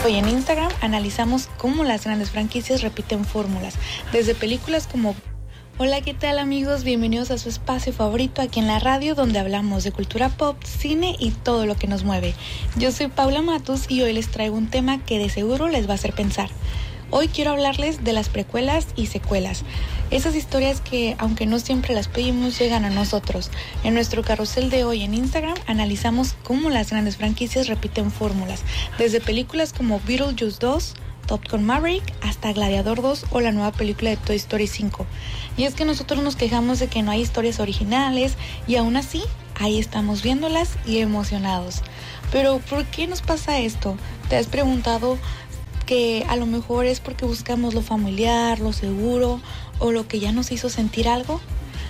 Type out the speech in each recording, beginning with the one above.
Hoy en Instagram analizamos cómo las grandes franquicias repiten fórmulas, desde películas como... Hola, ¿qué tal amigos? Bienvenidos a su espacio favorito aquí en la radio, donde hablamos de cultura pop, cine y todo lo que nos mueve. Yo soy Paula Matus y hoy les traigo un tema que de seguro les va a hacer pensar. Hoy quiero hablarles de las precuelas y secuelas, esas historias que, aunque no siempre las pedimos, llegan a nosotros. En nuestro carrusel de hoy en Instagram analizamos cómo las grandes franquicias repiten fórmulas, desde películas como Beetlejuice 2, Top Gun Maverick, hasta Gladiador 2 o la nueva película de Toy Story 5. Y es que nosotros nos quejamos de que no hay historias originales y aún así, ahí estamos viéndolas y emocionados. Pero ¿por qué nos pasa esto? ¿Te has preguntado que a lo mejor es porque buscamos lo familiar, lo seguro o lo que ya nos hizo sentir algo?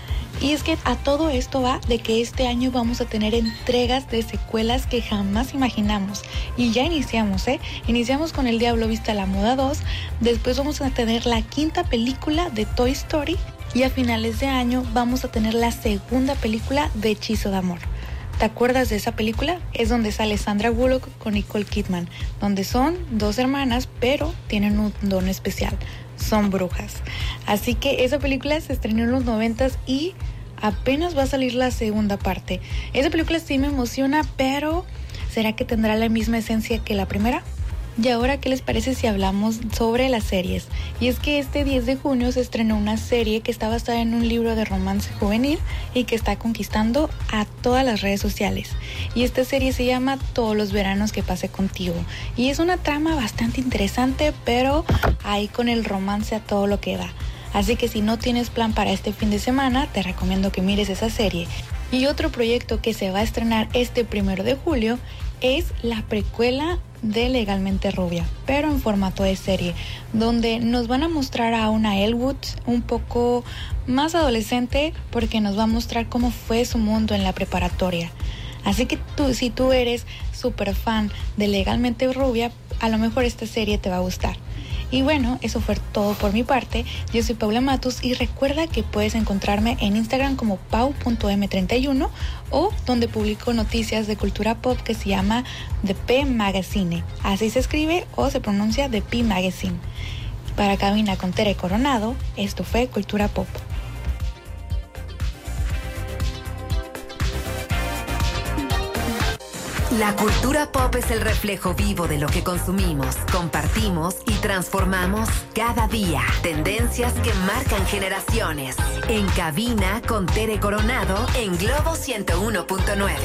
Y es que a todo esto va de que este año vamos a tener entregas de secuelas que jamás imaginamos. Y ya iniciamos, Iniciamos con El Diablo Viste a la Moda 2, después vamos a tener la quinta película de Toy Story y a finales de año vamos a tener la segunda película de Hechizo de Amor. ¿Te acuerdas de esa película? Es donde sale Sandra Bullock con Nicole Kidman, donde son dos hermanas, pero tienen un don especial, son brujas. Así que esa película se estrenó en los 90s y apenas va a salir la segunda parte. Esa película sí me emociona, pero ¿será que tendrá la misma esencia que la primera? Y ahora, ¿qué les parece si hablamos sobre las series? Y es que este 10 de junio se estrenó una serie que está basada en un libro de romance juvenil y que está conquistando a todas las redes sociales. Y esta serie se llama Todos los veranos que pasé contigo. Y es una trama bastante interesante, pero ahí con el romance a todo lo que da. Así que si no tienes plan para este fin de semana, te recomiendo que mires esa serie. Y otro proyecto que se va a estrenar este 1 de julio es la precuela de Legalmente Rubia, pero en formato de serie, donde nos van a mostrar a una Elwood un poco más adolescente, porque nos va a mostrar cómo fue su mundo en la preparatoria. Así que si tú eres súper fan de Legalmente Rubia, a lo mejor esta serie te va a gustar. Y bueno, eso fue todo por mi parte. Yo soy Paula Matus y recuerda que puedes encontrarme en Instagram como pau.m31 o donde publico noticias de cultura pop que se llama The P Magazine. Así se escribe o se pronuncia The P Magazine. Para Cabina con Tere Coronado, esto fue Cultura Pop. La cultura pop es el reflejo vivo de lo que consumimos, compartimos y transformamos cada día. Tendencias que marcan generaciones. En Cabina con Tere Coronado en Globo 101.9.